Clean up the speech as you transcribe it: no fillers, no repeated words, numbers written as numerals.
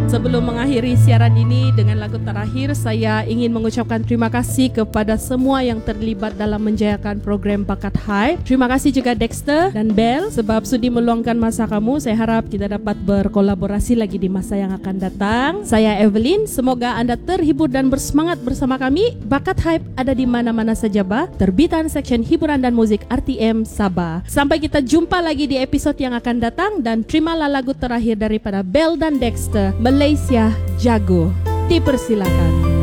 Sebelum mengakhiri siaran ini dengan lagu terakhir, saya ingin mengucapkan terima kasih kepada semua yang terlibat dalam menjayakan program Bakat Hype. Terima kasih juga Dexter dan Bell sebab sudi meluangkan masa kamu. Saya harap kita dapat berkolaborasi lagi di masa yang akan datang. Saya Evelyn, semoga anda terhibur dan bersemangat bersama kami. Bakat Hype ada di mana-mana saja terbitan Seksyen Hiburan dan Musik RTM Sabah. Sampai kita jumpa lagi di episod yang akan datang dan terimalah lagu terakhir daripada Bell dan Dexter, Malaysia Jago. Dipersilakan.